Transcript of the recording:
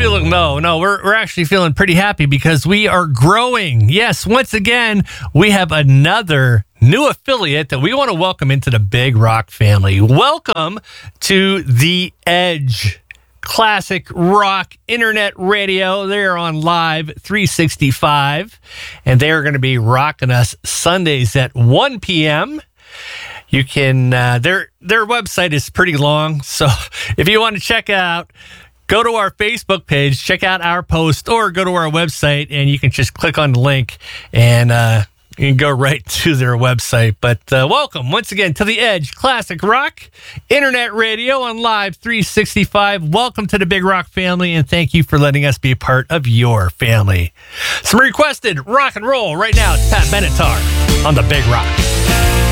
feeling we're actually feeling pretty happy because we are growing. Yes, once again, we have another new affiliate that we want to welcome into the Big Rock family. Welcome to The Edge. Classic rock internet radio. They're on Live 365, and they're going to be rocking us Sundays at 1 p.m. You can, their website is pretty long, so if you want to check out, go to our Facebook page, check out our post, or go to our website, and you can just click on the link, and you can go right to their website. But welcome once again to The Edge Classic Rock Internet Radio on Live 365. Welcome to the Big Rock family, and thank you for letting us be a part of your family. Some requested rock and roll right now. It's Pat Benatar on the Big Rock.